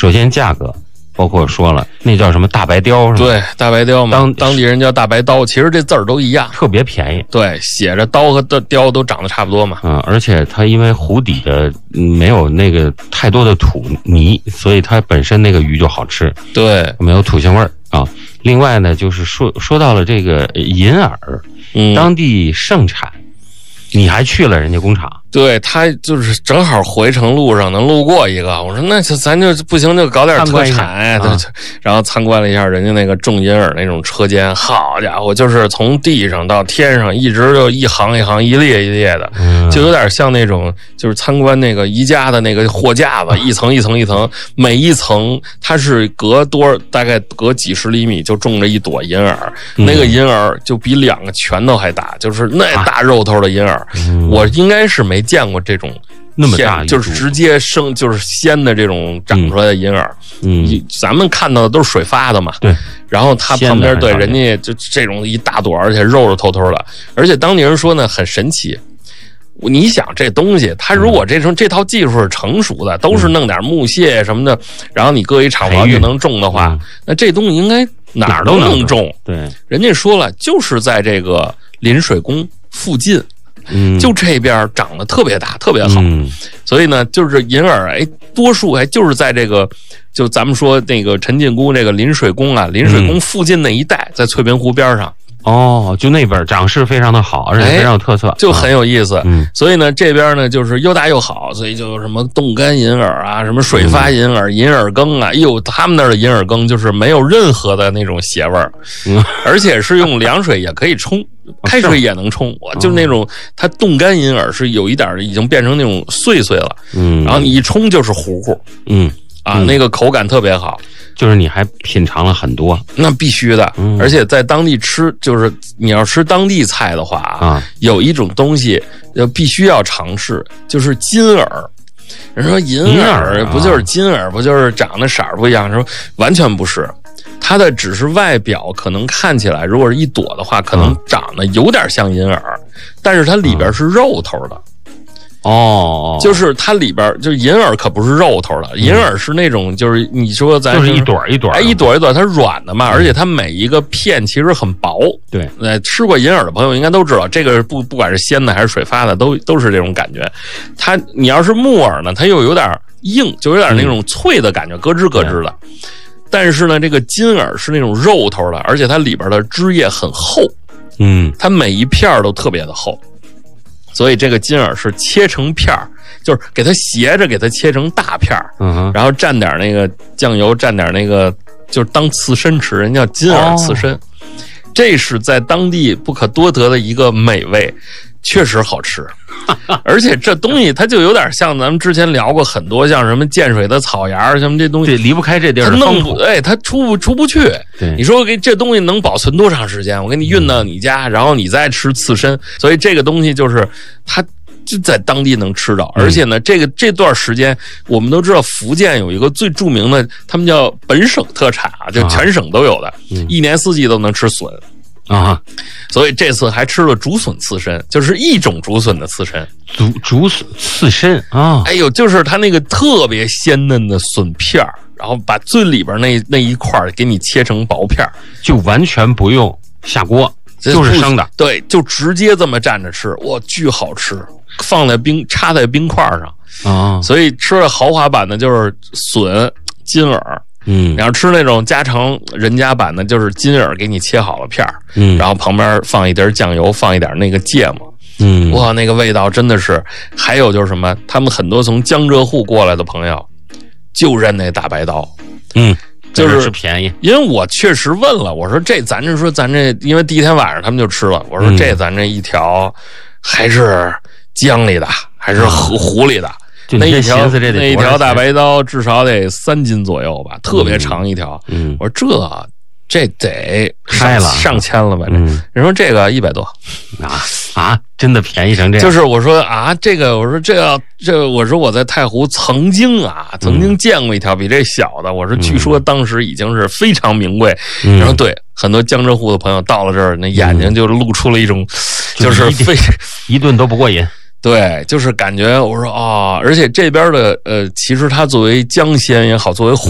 首先价格。包括说了，那叫什么大白雕是吗？ 对，大白雕嘛，当地人叫大白刀，其实这字儿都一样， 特别便宜。 对，写着刀和雕都长得差不多嘛。 而且它因为湖底的没有那个太多的土泥，所以它本身那个鱼就好吃。 对， 没有土腥味儿啊。另外呢，就是说到了这个银耳，当地盛产。你还去了人家工厂？ 对，他就是正好回程路上能路过一个，我说那咱就不行就搞点特产，然后参观了一下人家那个种银耳那种车间，好家伙，就是从地上到天上一直就一行一行一列一列的，就有点像那种就是参观那个宜家的那个货架子，一层一层一层，每一层它是大概隔几十厘米就种着一朵银耳，那个银耳就比2个拳头还大，就是那大肉头的银耳。我应该是没见过这种那么大， 就是直接就是鲜的这种长出来的银耳。咱们看到的都是水发的嘛。 对。 然后它旁边对人家就这种一大朵，而且肉透透的，而且当地人说呢很神奇。你想这东西，它如果这套技术是成熟的，都是弄点木屑什么的，然后你搁一厂房就能种的话，那这东西应该哪儿都能种。 对， 人家说了，就是在这个临水宫附近。就这边长得特别大，特别好，所以呢，就是银耳，多数就是在这个，就咱们说那个陈近姑这个临水宫啊，临水宫附近那一带，在翠屏湖边上。 就那边长势非常的好，而且非常有特色， 就很有意思。所以呢，这边呢就是又大又好，所以就什么冻干银耳啊，什么水发银耳、银耳羹啊，他们那儿的银耳羹就是没有任何的那种邪味儿，而且是用凉水也可以冲。开水也能冲，就那种它冻干银耳是有一点已经变成那种碎碎了，然后你一冲就是糊糊，那个口感特别好。 就是你还品尝了很多， 那必须的，而且在当地吃，就是你要吃当地菜的话有一种东西必须要尝试，就是金耳。人说银耳不就是金耳，不就是长得色儿不一样？说完全不是。它的只是外表可能看起来，如果是一朵的话，可能长得有点像银耳，但是它里边是肉头的。就是它里边就是银耳可不是肉头的，银耳是那种就是你说咱就是一朵一朵， 一朵一朵，它软的嘛，而且它每一个片其实很薄。 对， 吃过银耳的朋友应该都知道，这个不管是鲜的还是水发的，都是这种感觉。你要是木耳呢，它又有点硬，就有点那种脆的感觉，咯吱咯吱的。但是呢，这个金耳是那种肉头的，而且它里边的汁液很厚，它每一片都特别的厚，所以这个金耳是切成片儿，就是给它斜着给它切成大片儿，然后蘸点那个酱油，蘸点那个就是当刺身吃，人家叫金耳刺身，这是在当地不可多得的一个美味，确实好吃。而且这东西它就有点像咱们之前聊过很多，像什么建水的草芽什么这东西， 离不开这地儿， 它弄不它出不去。你说给这东西能保存多长时间？我给你运到你家，然后你再吃刺身，所以这个东西就是它就在当地能吃到。而且呢，这段时间我们都知道，福建有一个最著名的，他们叫本省特产就全省都有的，一年四季都能吃笋。所以这次还吃了竹笋刺身，就是一种竹笋的刺身。 竹笋刺身啊！ 就是它那个特别鲜嫩的笋片，然后把最里边那一块给你切成薄片， 就完全不用下锅，就是生的。 对，就直接这么蘸着吃，哇，巨好吃！插在冰块上所以吃了豪华版的就是笋、金耳。然后吃那种家常人家版的，就是金耳给你切好了片然后旁边放一点酱油，放一点那个芥末，哇，那个味道真的是。还有就是什么，他们很多从江浙沪过来的朋友就认那大白刀， 就是便宜。 因为我确实问了，我说咱这，因为第一天晚上他们就吃了，我说咱这一条还是江里的，还是湖里的。那一条大白刀至少得3斤左右吧，特别长一条。我说这得上千了吧？人说这个100多真的便宜成这样？ 就是我说我说我在太湖曾经见过一条比这小的，我说据说当时已经是非常名贵。然后对很多江浙沪的朋友到了这儿，那眼睛就露出了一种就是一顿都不过瘾。 对，就是感觉我说而且这边的其实它作为江鲜也好，作为